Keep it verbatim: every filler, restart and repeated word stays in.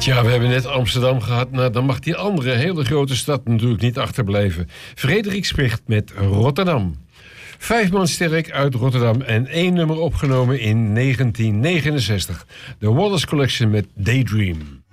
Ja, we hebben net Amsterdam gehad. Nou, dan mag die andere hele grote stad natuurlijk niet achterblijven. Frederik Spricht met Rotterdam. Vijf man sterk uit Rotterdam en één nummer opgenomen in negentien negenenzestig. De Wallace Collection met Daydream.